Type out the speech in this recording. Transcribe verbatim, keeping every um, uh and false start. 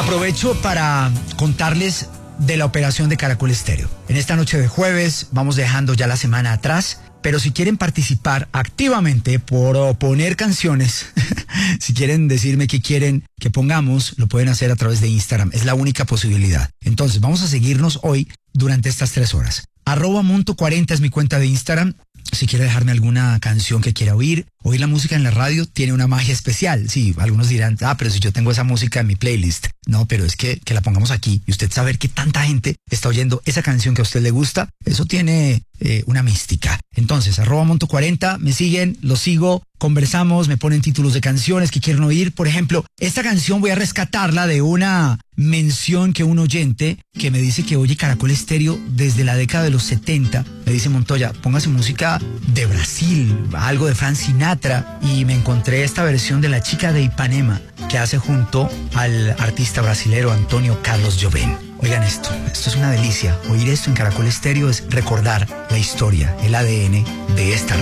Aprovecho para contarles de la operación de Caracol Estéreo. En esta noche de jueves vamos dejando ya la semana atrás, pero si quieren participar activamente por poner canciones, si quieren decirme qué quieren que pongamos, lo pueden hacer a través de Instagram. Es la única posibilidad. Entonces vamos a seguirnos hoy durante estas tres horas. Arroba Monto cuarenta es mi cuenta de Instagram. Si quiere dejarme alguna canción que quiera oír, oír la música en la radio tiene una magia especial. Sí, algunos dirán, ah, pero si yo tengo esa música en mi playlist. No, pero es que, que la pongamos aquí y usted saber que tanta gente está oyendo esa canción que a usted le gusta, eso tiene eh, una mística. Entonces, arroba Monto cuarenta, me siguen, los sigo, conversamos, me ponen títulos de canciones que quieren oír. Por ejemplo, esta canción voy a rescatarla de una mención que un oyente que me dice que oye Caracol Estéreo desde la década de los setenta, me dice: Montoya, póngase música de Brasil, algo de Frank Sinatra, y me encontré esta versión de La Chica de Ipanema que hace junto al artista brasilero Antonio Carlos Jobim. Oigan esto, esto es una delicia. Oír esto en Caracol Estéreo es recordar la historia, el A D N de esta